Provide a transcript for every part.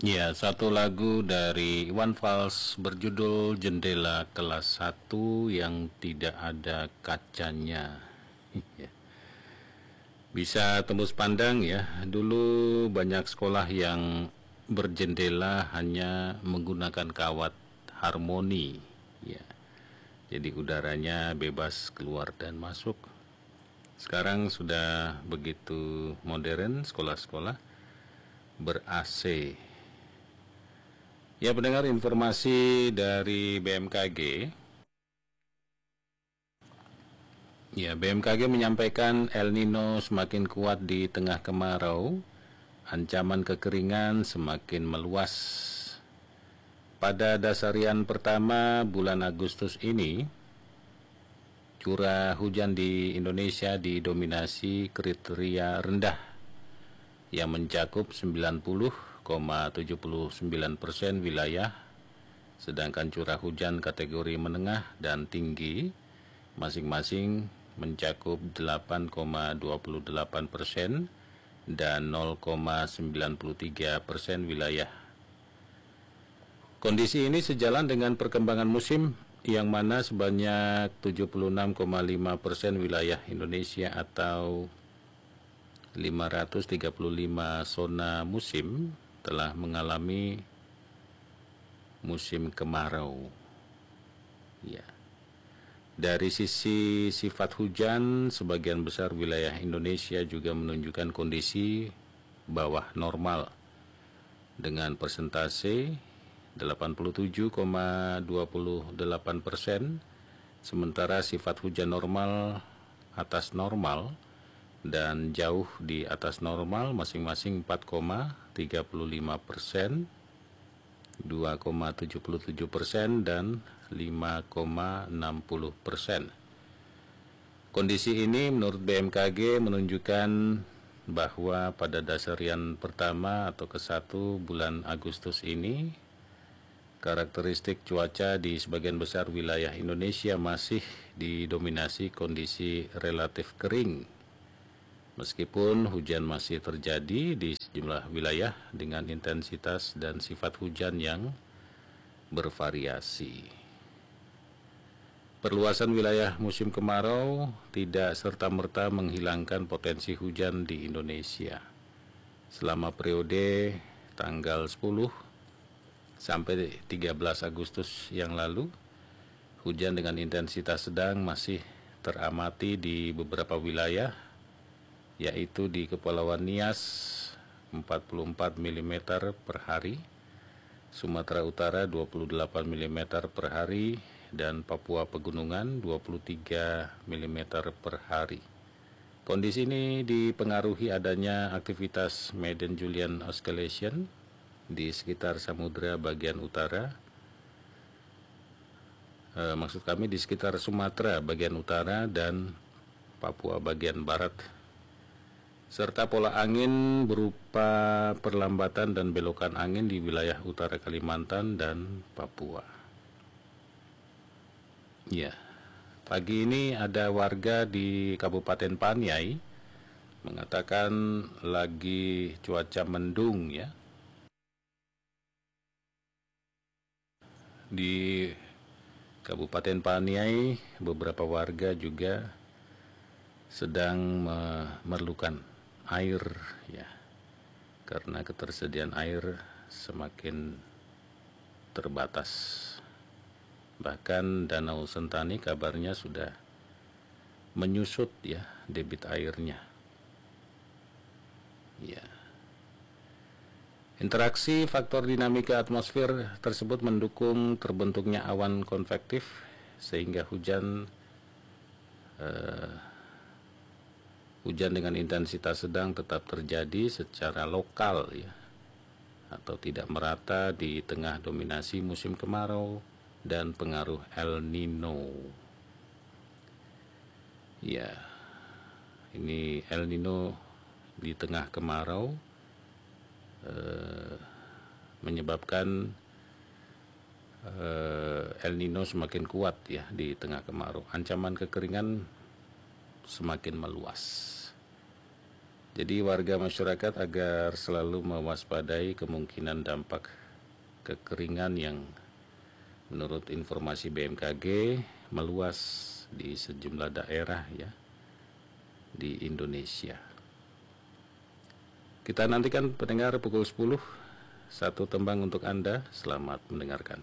Ya, satu lagu dari Iwan Fals berjudul Jendela Kelas 1 yang tidak ada kacanya. Ya. Bisa tembus pandang ya. Dulu banyak sekolah yang berjendela hanya menggunakan kawat harmoni. Ya. Jadi udaranya bebas keluar dan masuk. Sekarang sudah begitu modern sekolah-sekolah ber-AC. Ya, pendengar, informasi dari BMKG. Ya, BMKG menyampaikan El Nino semakin kuat di tengah kemarau, ancaman kekeringan semakin meluas. Pada dasarian pertama bulan Agustus ini, curah hujan di Indonesia didominasi kriteria rendah yang mencakup 90,79% wilayah, sedangkan curah hujan kategori menengah dan tinggi masing-masing mencakup 8,28% dan 0,93% wilayah. Kondisi ini sejalan dengan perkembangan musim yang mana sebanyak 76,5% wilayah Indonesia atau 535 zona musim telah mengalami musim kemarau. Ya. Dari sisi sifat hujan, sebagian besar wilayah Indonesia juga menunjukkan kondisi bawah normal dengan persentase 87,28%, sementara sifat hujan normal, atas normal, dan jauh di atas normal masing-masing 4,35%, 2,77% dan 5,60%. Kondisi ini menurut BMKG menunjukkan bahwa pada dasarian pertama atau ke-1 bulan Agustus ini, karakteristik cuaca di sebagian besar wilayah Indonesia masih didominasi kondisi relatif kering, meskipun hujan masih terjadi di sejumlah wilayah dengan intensitas dan sifat hujan yang bervariasi. Perluasan wilayah musim kemarau tidak serta-merta menghilangkan potensi hujan di Indonesia. Selama periode tanggal 10 sampai 13 Agustus yang lalu, hujan dengan intensitas sedang masih teramati di beberapa wilayah, yaitu di Kepulauan Nias 44 mm per hari, Sumatera Utara 28 mm per hari, dan Papua Pegunungan 23 mm per hari. Kondisi ini dipengaruhi adanya aktivitas Madden-Julian Oscillation di sekitar samudera bagian utara, maksud kami di sekitar Sumatera bagian utara dan Papua bagian barat, serta pola angin berupa perlambatan dan belokan angin di wilayah utara Kalimantan dan Papua. Ya, pagi ini ada warga di Kabupaten Paniai mengatakan lagi cuaca mendung ya. Di Kabupaten Paniai beberapa warga juga sedang memerlukan air ya, karena ketersediaan air semakin terbatas. Bahkan Danau Sentani kabarnya sudah menyusut ya debit airnya. Ya. Interaksi faktor dinamika atmosfer tersebut mendukung terbentuknya awan konvektif sehingga hujan dengan intensitas sedang tetap terjadi secara lokal ya, atau tidak merata di tengah dominasi musim kemarau dan pengaruh El Nino. Ya, ini El Nino di tengah kemarau menyebabkan El Nino semakin kuat ya di tengah kemarau. Ancaman kekeringan semakin meluas. Jadi warga masyarakat agar selalu mewaspadai kemungkinan dampak kekeringan yang menurut informasi BMKG meluas di sejumlah daerah ya di Indonesia. Kita nantikan pendengar pukul 10, satu tembang untuk Anda. Selamat mendengarkan.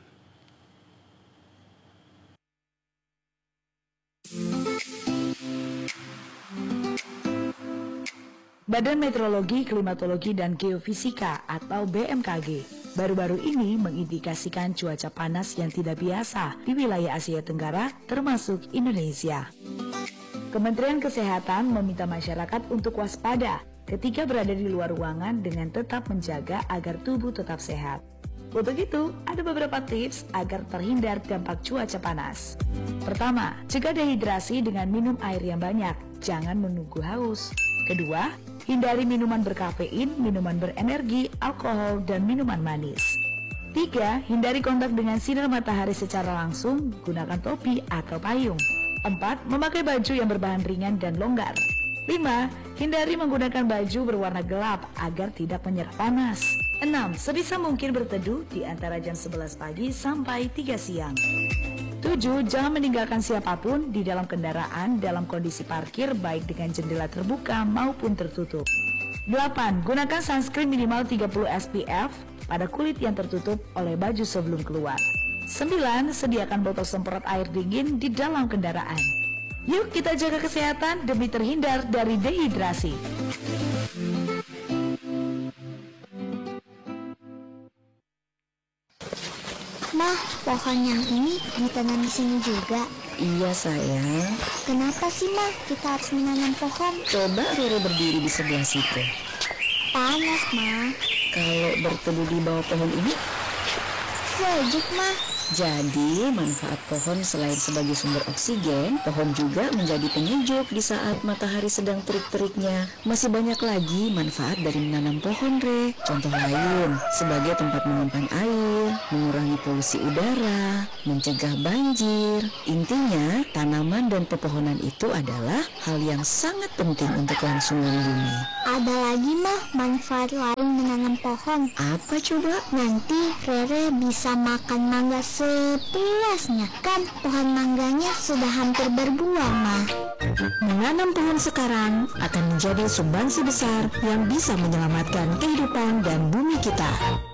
Badan Meteorologi, Klimatologi, dan Geofisika atau BMKG baru-baru ini mengindikasikan cuaca panas yang tidak biasa di wilayah Asia Tenggara termasuk Indonesia. Kementerian Kesehatan meminta masyarakat untuk waspada ketika berada di luar ruangan dengan tetap menjaga agar tubuh tetap sehat. Untuk itu, ada beberapa tips agar terhindar dampak cuaca panas. Pertama, cegah dehidrasi dengan minum air yang banyak, jangan menunggu haus. Kedua, hindari minuman berkafein, minuman berenergi, alkohol, dan minuman manis. 3. Hindari kontak dengan sinar matahari secara langsung, gunakan topi atau payung. 4. Memakai baju yang berbahan ringan dan longgar. 5. Hindari menggunakan baju berwarna gelap agar tidak menyerap panas. 6. Sebisa mungkin berteduh di antara jam 11 pagi sampai 3 siang. 7. Jangan meninggalkan siapapun di dalam kendaraan dalam kondisi parkir baik dengan jendela terbuka maupun tertutup. 8. Gunakan sunscreen minimal 30 SPF pada kulit yang tertutup oleh baju sebelum keluar. 9. Sediakan botol semprot air dingin di dalam kendaraan. Yuk kita jaga kesehatan demi terhindar dari dehidrasi. Mah, pohon yang ini ditanam di sini juga. Iya sayang. Kenapa sih Mah kita harus menanam pohon? Coba Rere berdiri di sebelah situ. Panas Mah. Kalau berteduh di bawah pohon ini, Sejuk Mah. jadi manfaat pohon selain sebagai sumber oksigen, pohon juga menjadi penyejuk di saat matahari sedang terik-teriknya. Masih banyak lagi manfaat dari menanam pohon, Re. Contoh lain, sebagai tempat menyimpan air, mengurangi polusi udara, mencegah banjir. Intinya, tanaman dan pepohonan itu adalah hal yang sangat penting untuk kelangsungan bumi. Ada lagi Mah manfaat lain menanam pohon. Apa coba? Nanti Rere bisa makan mangga sepuasnya. Kan pohon mangganya sudah hampir berbuah Mah. Menanam pohon sekarang akan menjadi sumbangsi besar yang bisa menyelamatkan kehidupan dan bumi kita.